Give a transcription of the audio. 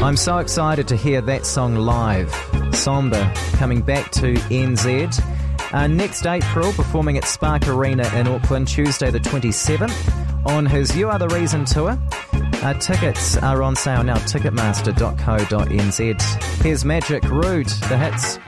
I'm so excited to hear that song live. Somber coming back to NZ. Next April, performing at Spark Arena in Auckland, Tuesday the 27th, on his You Are The Reason tour. Tickets are on sale now, ticketmaster.co.nz. Here's Magic Rude, the hits.